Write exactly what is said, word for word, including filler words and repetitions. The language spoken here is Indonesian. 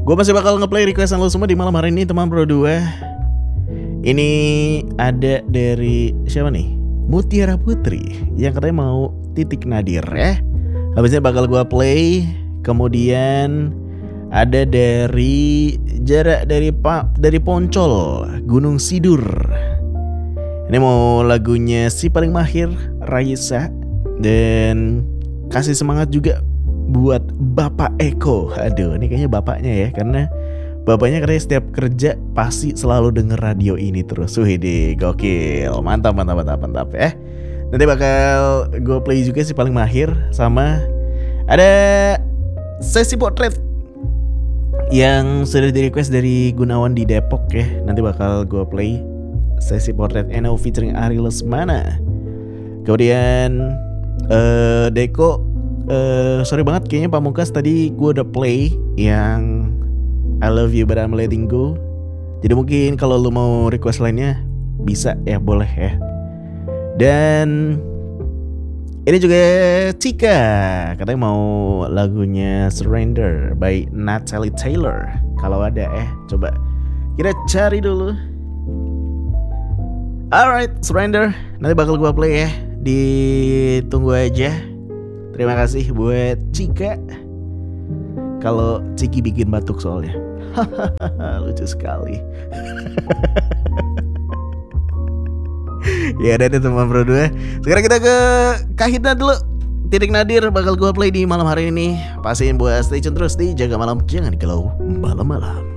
Gue masih bakal ngeplay requestan lo semua di malam hari ini teman Pro dua. Ini ada dari siapa nih? Mutiara Putri yang katanya mau Titik Nadir ya. Habisnya bakal gue play. Kemudian ada dari jarak dari Pak dari Poncol Gunung Sidur. Ini mau lagunya Si Paling Mahir Raisa. Dan kasih semangat juga buat Bapak Eko. Aduh, ini kayaknya bapaknya ya, karena bapaknya katanya setiap kerja pasti selalu denger radio ini terus. Wih deh, gokil. Mantap, mantap, mantap, mantap ya. Nanti bakal gue play juga Si Paling Mahir. Sama ada sesi potret yang sudah di request dari Gunawan di Depok ya. Nanti bakal gue play sesi potret Eno featuring Ari Lesmana. Kemudian uh, Deko uh, sorry banget, kayaknya Pamungkas tadi gue udah play yang I Love You But I'm Letting Go. Jadi mungkin kalau lu mau request lainnya bisa ya, boleh ya. Dan ini juga Cika katanya mau lagunya Surrender by Natalie Taylor. Kalau ada eh coba kita cari dulu. Alright, Surrender nanti bakal gue play ya. Ditunggu aja. Terima kasih buat Cika. Kalau Ciki bikin batuk soalnya. Lucu sekali. Ya udah deh teman Pro dua. Sekarang kita ke Kahitna dulu. Titik Nadir bakal gue play di malam hari ini. Pastiin buat stay tune terus di Jaga Malam. Jangan galau malam-malam.